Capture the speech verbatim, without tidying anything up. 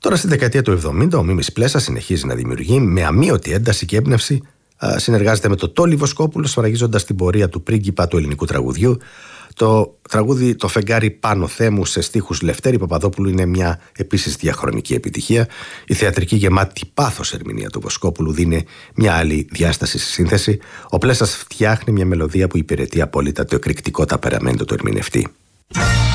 Τώρα στη δεκαετία του εβδομήντα ο Μίμης Πλέσας συνεχίζει να δημιουργεί με αμείωτη ένταση και έμπνευση. Συνεργάζεται με τον Τόλι Βοσκόπουλο, σφραγίζοντας την πορεία του πρίγκιπα του ελληνικού τραγουδιού. Το τραγούδι «Το φεγγάρι πάνω Θέμου» σε στίχους Λευτέρη Παπαδόπουλου είναι μια επίσης διαχρονική επιτυχία. Η θεατρική γεμάτη πάθος ερμηνεία του Βοσκόπουλου δίνει μια άλλη διάσταση στη σύνθεση. Ο Πλέσας φτιάχνει μια μελωδία που υπηρετεί απόλυτα το εκρηκτικό ταπεραμέντο του ερμηνευτή.